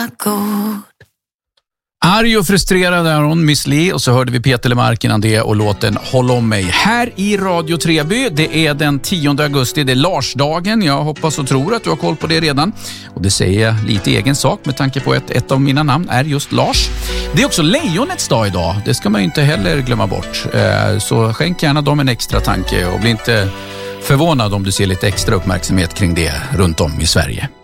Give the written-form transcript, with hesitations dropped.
Arg och frustrerad är hon, Miss Li, och så hörde vi Peter Lemark innan det och låten Håll om mig. Här i Radio Treby, det är den 10 augusti, det är Larsdagen. Jag hoppas och tror att du har koll på det redan. Och det säger jag lite egen sak med tanke på att ett av mina namn är just Lars. Det är också lejonets dag idag, det ska man ju inte heller glömma bort. Så skänk gärna dem en extra tanke och bli inte förvånad om du ser lite extra uppmärksamhet kring det runt om i Sverige.